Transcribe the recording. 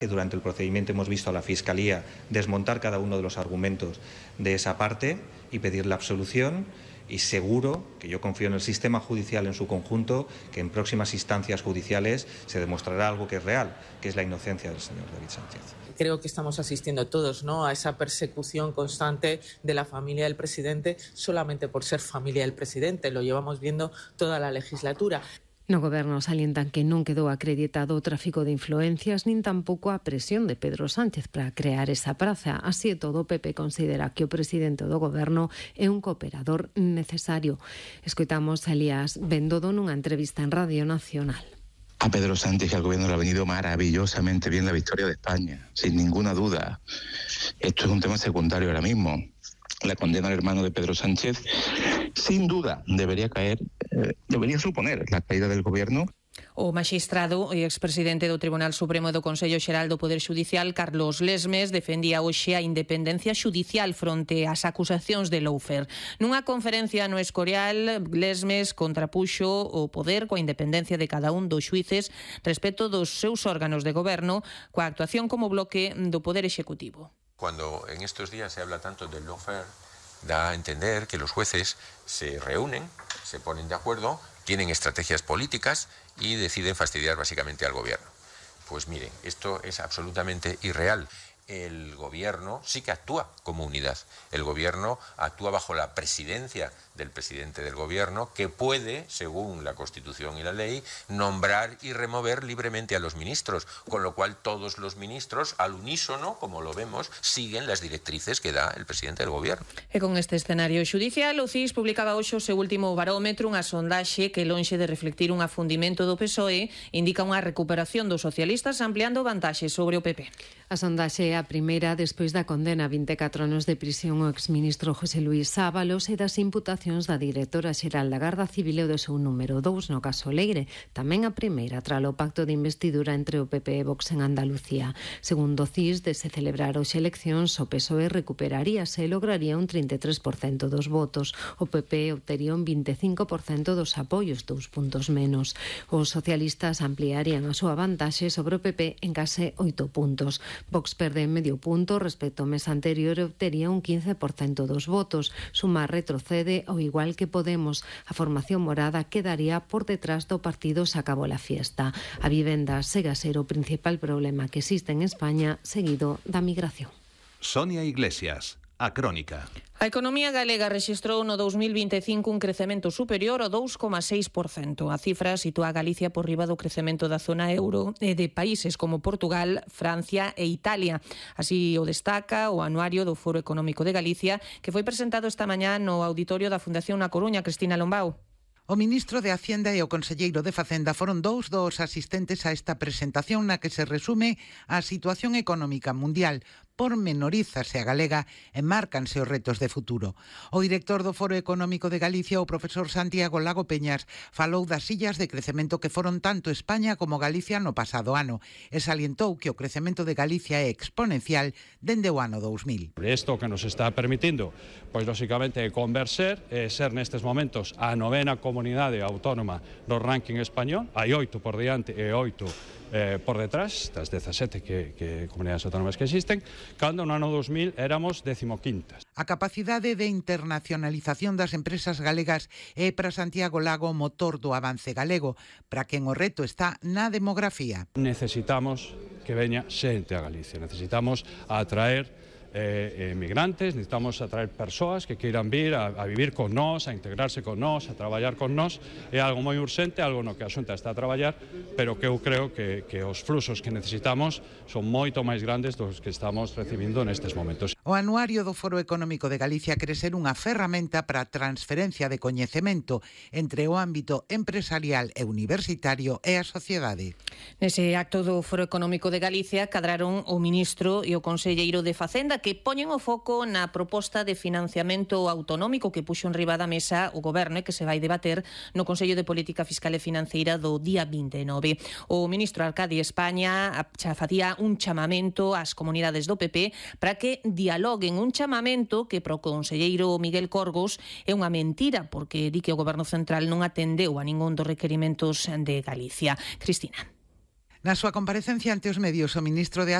Durante el procedimiento hemos visto a la Fiscalía desmontar cada uno de los argumentos de esa parte y pedir la absolución, y seguro que yo confío en el sistema judicial en su conjunto, que en próximas instancias judiciales se demostrará algo que es real, que es la inocencia del señor David Sánchez. Creo que estamos asistiendo todos, ¿no?, a esa persecución constante de la familia del presidente solamente por ser familia del presidente. Lo llevamos viendo toda la legislatura. No goberno salientan que non quedou acreditado o tráfico de influencias nin tampouco a presión de Pedro Sánchez para crear esa praza. Así e todo, o PP considera que o presidente do goberno é un cooperador necesario. Escoitamos a Elías Bendodo nunha entrevista en Radio Nacional. A Pedro Sánchez y al gobierno le ha venido maravillosamente bien la victoria de España, sin ninguna duda. Esto es un tema secundario ahora mismo. La condena al hermano de Pedro Sánchez, sin duda, debería suponer la caída del gobierno. O magistrado e expresidente do Tribunal Supremo e do Consello Xeral do Poder Xudicial, Carlos Lesmes, defendía hoxe a independencia xudicial fronte ás acusacións de Lawfare. Nunha conferencia no Escorial, Lesmes contrapuxo o poder coa independencia de cada un dos xuíces respecto dos seus órganos de goberno coa actuación como bloque do Poder Executivo. Cuando en estos días se habla tanto del lawfare, da a entender que los jueces se reúnen, se ponen de acuerdo, tienen estrategias políticas y deciden fastidiar básicamente al gobierno. Pues miren, esto es absolutamente irreal. El gobierno sí que actúa como unidad. El gobierno actúa bajo la presidencia del presidente del gobierno, que puede, según la Constitución y la ley, nombrar y remover libremente a los ministros, con lo cual todos los ministros, al unísono, como lo vemos, siguen las directrices que da el presidente del gobierno. E con este escenario xudicial, o CIS publicaba hoxe o seu último barómetro, unha sondaxe que, lonxe de reflectir un afundimento do PSOE, indica unha recuperación dos socialistas ampliando vantaxes sobre o PP. A sondaxe é a primeira despois da condena a 24 anos de prisión ao exministro José Luís Ábalos e das imputacións da directora xeral da Garda Civil e do seu número 2 no caso Leire, tamén a primeira tralo pacto de investidura entre o PP e Vox en Andalucía. Segundo o CIS, de se celebrar hoxe eleccións, o PSOE recuperaríase e lograría un 33% dos votos. O PP obtería un 25% dos apoios, 2 puntos menos. Os socialistas ampliarían a súa vantaxe sobre o PP en case 8 puntos. Vox perde medio punto respecto ao mes anterior e obtería un 15% dos votos. Sumar retrocede ao igual que Podemos. A formación morada quedaría por detrás do partido Se acabó la fiesta. A vivenda segue a ser o principal problema que existe en España, seguido da migración. Sonia Iglesias, a Crónica. A economía galega rexistrou no 2025 un crecemento superior ao 2,6%. A cifra sitúa a Galicia por riba do crecemento da zona euro e de países como Portugal, Francia e Italia. Así o destaca o anuario do Foro Económico de Galicia, que foi presentado esta mañá no auditorio da Fundación Na Coruña. Cristina Lombao. O ministro de Hacienda e o conselleiro de Facenda foron dous dos asistentes a esta presentación na que se resume a situación económica mundial. Pormenorízase a galega e márcanse os retos de futuro. O director do Foro Económico de Galicia, o profesor Santiago Lago Peñas, falou das sillas de crecemento que foron tanto España como Galicia no pasado ano e salientou que o crecemento de Galicia é exponencial dende o ano 2000. Isto que nos está permitindo, pois lógicamente converser, ser nestes momentos a 9ª comunidade autónoma no ranking español, hai 8 por diante e 8 por detrás das 17 que comunidades autónomas que existen, cando no ano 2000 éramos 15ª. A capacidade de internacionalización das empresas galegas é para Santiago Lago o motor do avance galego, para quen o reto está na demografía. Necesitamos que veña xente a Galicia, necesitamos atraer migrantes, necesitamos atraer persoas que queiran vir a vivir con nós, a integrarse con nós, a traballar con nós. É algo moi urxente, algo no que a Xunta está a traballar, pero que eu creo que os fluxos que necesitamos son moito máis grandes dos que estamos recibindo nestes momentos. O anuario do Foro Económico de Galicia quere ser unha ferramenta para a transferencia de coñecemento entre o ámbito empresarial e universitario e a sociedade. Nese acto do Foro Económico de Galicia cadraron o ministro e o conselleiro de Facenda, que poñen o foco na proposta de financiamento autonómico que puxo en riba da mesa o goberno e que se vai debater no Consello de Política Fiscal e Financeira do día 29. O ministro Arcadi España xa facía un chamamento ás comunidades do PP para que dialoguen, un chamamento que pro conselleiro Miguel Corgos é unha mentira, porque di que o goberno central non atendeu a ningún dos requerimentos de Galicia. Cristina. Na súa comparecencia ante os medios, o ministro de